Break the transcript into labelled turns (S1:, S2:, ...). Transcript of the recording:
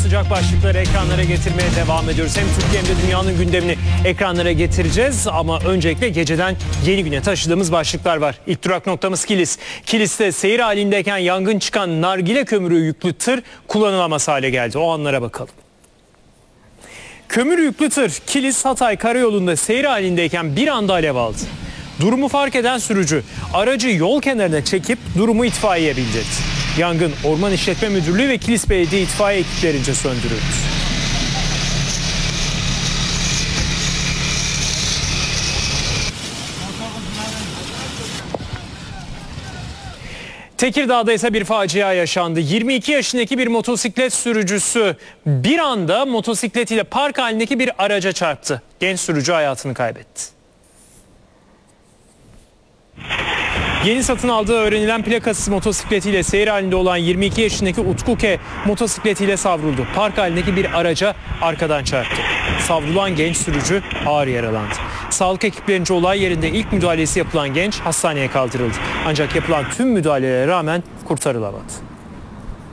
S1: sıcak başlıkları ekranlara getirmeye devam ediyoruz. Hem Türkiye hem de dünyanın gündemini ekranlara getireceğiz. Ama öncelikle geceden yeni güne taşıdığımız başlıklar var. İlk durak noktamız Kilis. Kilis'te seyir halindeyken yangın çıkan nargile kömürü yüklü tır kullanılamaz hale geldi. O anlara bakalım. Kömür yüklü tır Kilis-Hatay karayolunda seyir halindeyken bir anda alev aldı. Durumu fark eden sürücü aracı yol kenarına çekip durumu itfaiyeye bildirdi. Yangın Orman İşletme Müdürlüğü ve Kilis Belediye itfaiye ekiplerince söndürüldü. Tekirdağ'da ise bir facia yaşandı. 22 yaşındaki bir motosiklet sürücüsü bir anda motosikletiyle park halindeki bir araca çarptı. Genç sürücü hayatını kaybetti. Yeni satın aldığı öğrenilen plakasız motosikletiyle seyir halinde olan 22 yaşındaki Utku K motosikletiyle savruldu. Park halindeki bir araca arkadan çarptı. Savrulan genç sürücü ağır yaralandı. Sağlık ekiplerince olay yerinde ilk müdahalesi yapılan genç hastaneye kaldırıldı. Ancak yapılan tüm müdahalelere rağmen kurtarılamadı.